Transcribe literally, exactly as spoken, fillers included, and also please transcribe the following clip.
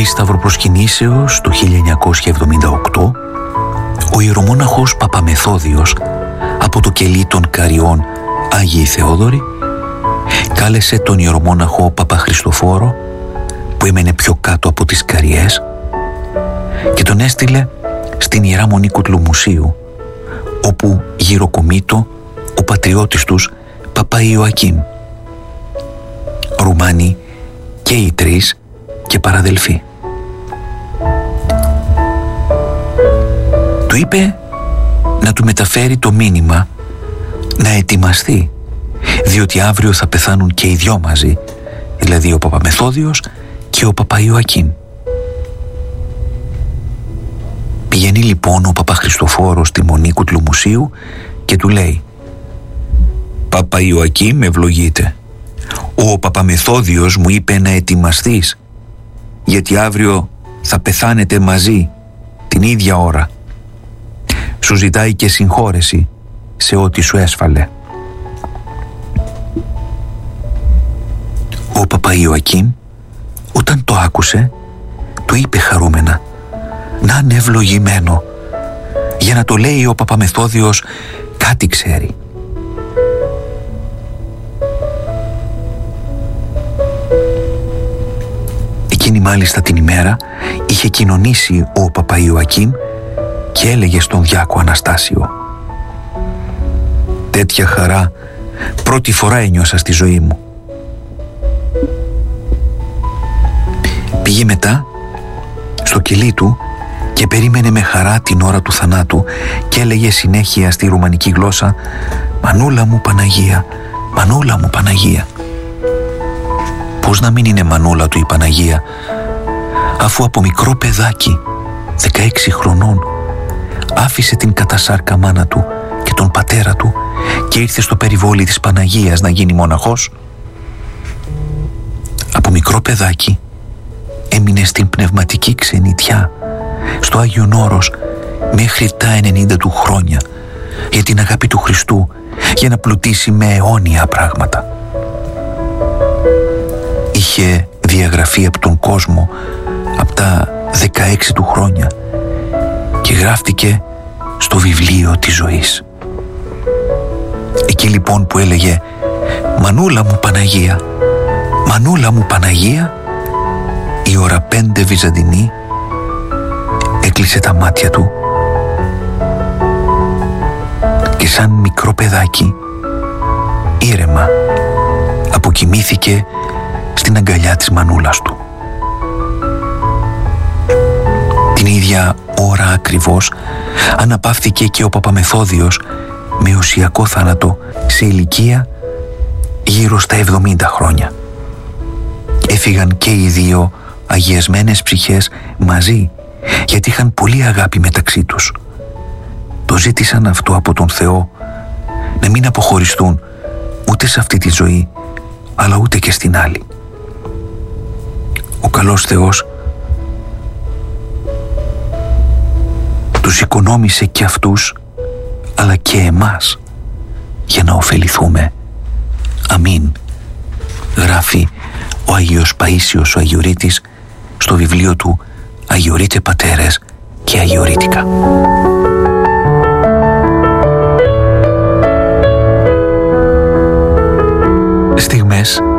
Της Σταυροπροσκυνήσεως του χίλια εννιακόσια εβδομήντα οκτώ, ο ιερομόναχος Παπαμεθόδιος από το κελί των Καριών Άγιοι Θεόδωροι κάλεσε τον ιερομόναχο Παπαχριστοφόρο, που έμενε πιο κάτω από τις Καριές, και τον έστειλε στην Ιερά Μονή Κουτλουμουσίου, όπου γυροκομείτο ο πατριώτης τους Παπά Ιωακήμ. Ρουμάνοι και οι τρεις και παραδελφοί. Του είπε να του μεταφέρει το μήνυμα να ετοιμαστεί, διότι αύριο θα πεθάνουν και οι δυο μαζί, δηλαδή ο Παπαμεθόδιος και ο Παπά Ιωακήμ. Πηγαίνει λοιπόν ο Παπαχριστοφόρος στη Μονή Κουτλουμουσίου και του λέει: «Παπά Ιωακήμ, ευλογείτε. Ο Παπαμεθόδιος μου είπε να ετοιμαστείς, γιατί αύριο θα πεθάνετε μαζί την ίδια ώρα. Σου ζητάει και συγχώρεση σε ό,τι σου έσφαλε». Ο Παπά Ιωακήμ, όταν το άκουσε, του είπε χαρούμενα να είναι ευλογημένο, για να το λέει ο Παπαμεθόδιος κάτι ξέρει. Εκείνη μάλιστα την ημέρα είχε κοινωνήσει ο Παπά Ιωακήμ και έλεγε στον διάκο Αναστάσιο: «Τέτοια χαρά πρώτη φορά ένιωσα στη ζωή μου». Πήγε μετά στο κελί του και περίμενε με χαρά την ώρα του θανάτου και έλεγε συνέχεια στη ρουμανική γλώσσα: «Μανούλα μου Παναγία, Μανούλα μου Παναγία». Πώς να μην είναι μανούλα του η Παναγία, αφού από μικρό παιδάκι, δεκαέξι χρονών, άφησε την κατασάρκα μάνα του και τον πατέρα του και ήρθε στο περιβόλι της Παναγίας να γίνει μοναχός. Από μικρό παιδάκι έμεινε στην πνευματική ξενιτιά στο Άγιον Όρος μέχρι τα ενενήντα του χρόνια, για την αγάπη του Χριστού, για να πλουτίσει με αιώνια πράγματα. Είχε διαγραφεί από τον κόσμο από τα δεκαέξι του χρόνια και γράφτηκε στο βιβλίο της ζωής. Εκεί λοιπόν που έλεγε «Μανούλα μου Παναγία, Μανούλα μου Παναγία», η ώρα πέντε βυζαντινή έκλεισε τα μάτια του και σαν μικρό παιδάκι ήρεμα αποκοιμήθηκε στην αγκαλιά της μανούλας του. Την ίδια ώρα ακριβώς αναπαύθηκε και ο Παπαμεθόδιος με οσιακό θάνατο σε ηλικία γύρω στα εβδομήντα χρόνια. Έφυγαν και οι δύο αγιασμένες ψυχές μαζί, γιατί είχαν πολύ αγάπη μεταξύ τους. Το ζήτησαν αυτό από τον Θεό, να μην αποχωριστούν ούτε σε αυτή τη ζωή, αλλά ούτε και στην άλλη. Ο καλός Θεός τους οικονόμησε και αυτούς, αλλά και εμάς, για να ωφεληθούμε. Αμήν, γράφει ο Άγιος Παΐσιος ο Αγιορείτης στο βιβλίο του «Αγιορεῖτε πατέρες και Αγιορείτικα». Στιγμές